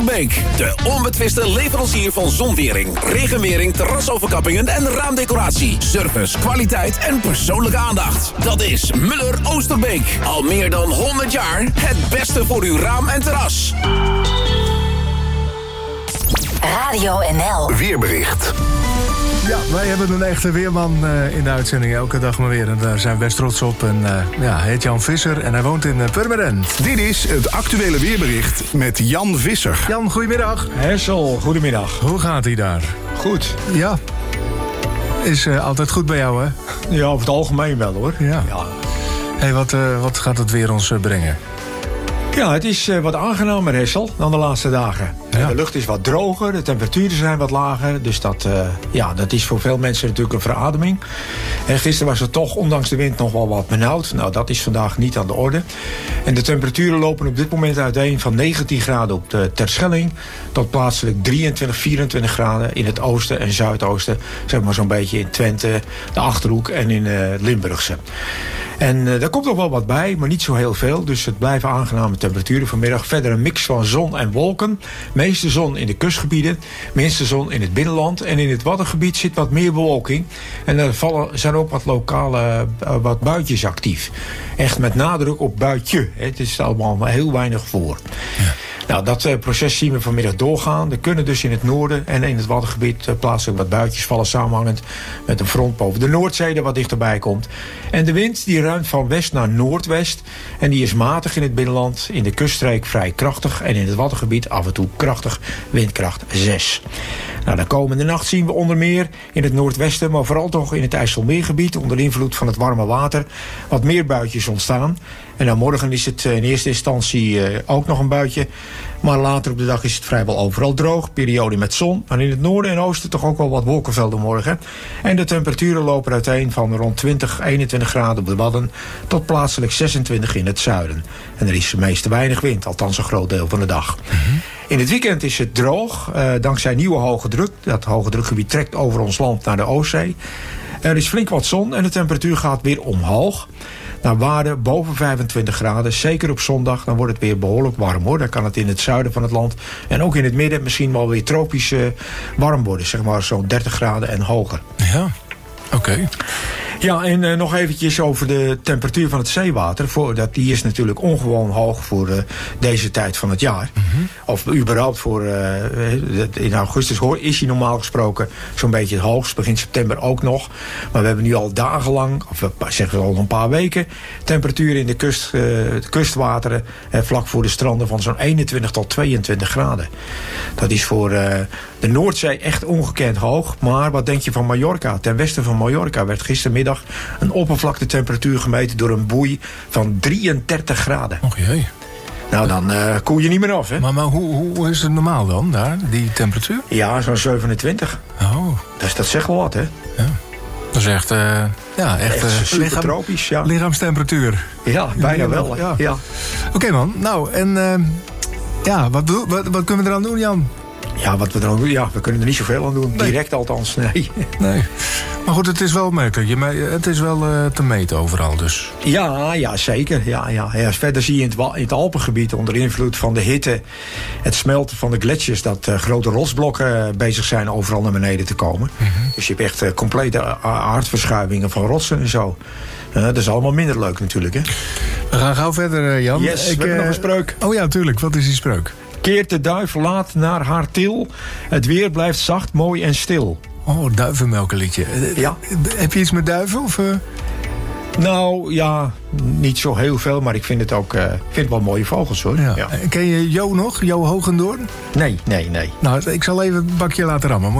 Oosterbeek. De onbetwiste leverancier van zonwering, regenwering, terrasoverkappingen en raamdecoratie. Service, kwaliteit en persoonlijke aandacht. Dat is Muller Oosterbeek. Al meer dan 100 jaar het beste voor uw raam en terras. Radio NL. Weerbericht. Ja, wij hebben een echte weerman in de uitzending elke dag maar weer. En daar zijn we best trots op. En hij heet Jan Visser en hij woont in Purmerend. Dit is het actuele weerbericht met Jan Visser. Jan, goedemiddag. Hessel, goedemiddag. Hoe gaat hij daar? Goed. Ja. Is altijd goed bij jou, hè? Ja, over het algemeen wel, hoor. Ja. Hey, wat gaat het weer ons brengen? Ja, het is wat aangenamer, Hessel, dan de laatste dagen. Ja. De lucht is wat droger, de temperaturen zijn wat lager. Dus dat is voor veel mensen natuurlijk een verademing. En gisteren was het toch, ondanks de wind, nog wel wat benauwd. Nou, dat is vandaag niet aan de orde. En de temperaturen lopen op dit moment uiteen van 19 graden op de Terschelling... tot plaatselijk 23, 24 graden in het oosten en zuidoosten. Zeg maar zo'n beetje in Twente, de Achterhoek en in Limburgse. En daar komt nog wel wat bij, maar niet zo heel veel. Dus het blijven aangename temperaturen vanmiddag. Verder een mix van zon en wolken. Meeste zon in de kustgebieden. Minste zon in het binnenland. En in het Waddengebied zit wat meer bewolking. En er zijn ook wat lokale wat buitjes actief. Echt met nadruk op buitje. Het is allemaal heel weinig voor. Ja. Nou, dat proces zien we vanmiddag doorgaan. Er kunnen dus in het noorden en in het Waddengebied plaatselijk wat buitjes vallen samenhangend met een front boven de Noordzee dat wat dichterbij komt. En de wind die ruimt van west naar noordwest en die is matig in het binnenland, in de kuststreek vrij krachtig en in het Waddengebied af en toe krachtig, windkracht 6. Nou, de komende nacht zien we onder meer in het noordwesten, maar vooral toch in het IJsselmeergebied onder invloed van het warme water wat meer buitjes ontstaan. En dan morgen is het in eerste instantie ook nog een buitje. Maar later op de dag is het vrijwel overal droog. Periode met zon. Maar in het noorden en oosten toch ook wel wat wolkenvelden morgen. En de temperaturen lopen uiteen van rond 20, 21 graden op de Wadden tot plaatselijk 26 in het zuiden. En er is meest weinig wind, althans een groot deel van de dag. Mm-hmm. In het weekend is het droog, dankzij nieuwe hoge druk. Dat hoge drukgebied trekt over ons land naar de Oostzee. Er is flink wat zon en de temperatuur gaat weer omhoog. Naar waarde boven 25 graden, zeker op zondag, dan wordt het weer behoorlijk warm, hoor. Dan kan het in het zuiden van het land en ook in het midden misschien wel weer tropisch warm worden. Zeg maar zo'n 30 graden en hoger. Ja, oké. Ja, en nog eventjes over de temperatuur van het zeewater. Die is natuurlijk ongewoon hoog voor deze tijd van het jaar. Mm-hmm. Of überhaupt voor... in augustus is hij normaal gesproken zo'n beetje het hoogst. Begin september ook nog. Maar we hebben nu al dagenlang, of zeggen we al een paar weken... temperaturen in de kustwateren vlak voor de stranden van zo'n 21 tot 22 graden. Dat is voor de Noordzee echt ongekend hoog. Maar wat denk je van Mallorca? Ten westen van Mallorca werd gistermiddag een oppervlaktetemperatuur gemeten door een boei van 33 graden. Och jee. Nou, dan koel je niet meer af, hè? Maar hoe is het normaal dan, daar, die temperatuur? Ja, zo'n 27. Oh. Dus dat zegt wel wat, hè? Ja. Dat is echt super tropisch, ja. Lichaamstemperatuur. Ja, bijna wel. Ja. Oké, man. Nou, en wat kunnen we eraan doen, Jan? Ja, wat we dan doen? Ja, we kunnen er niet zoveel aan doen. Nee. Direct althans, nee. Maar goed, het is wel het is wel te meten overal dus. Ja, zeker. Ja. Verder zie je in het Alpengebied onder invloed van de hitte... het smelten van de gletsjers... dat grote rotsblokken bezig zijn overal naar beneden te komen. Mm-hmm. Dus je hebt echt complete aardverschuivingen van rotsen en zo. Dat is allemaal minder leuk natuurlijk, hè? We gaan gauw verder, Jan. Yes, we hebben nog een spreuk. Oh ja, natuurlijk. Wat is die spreuk? Keert de duif laat naar haar til. Het weer blijft zacht, mooi en stil. Oh, duivenmelkenliedje. Ja. Heb je iets met duiven? Of, Nou, ja, niet zo heel veel. Maar ik vind het wel mooie vogels, hoor. Ja. Ken je Jo nog? Jo Hogendoorn? Nee. Nou, ik zal even een bakje laten rammen.